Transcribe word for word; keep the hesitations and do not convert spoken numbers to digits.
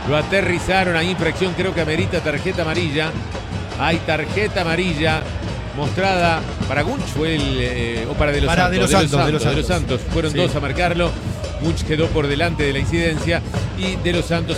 Lo aterrizaron, hay infracción, creo que amerita tarjeta amarilla. Hay tarjeta amarilla mostrada para Gunch, fue el, eh, o para De Los Para Santos. De Los De Los Santos, Santos, De Los De Los Santos. Santos. Fueron Sí. dos a marcarlo. Gunch quedó por delante de la incidencia y De Los Santos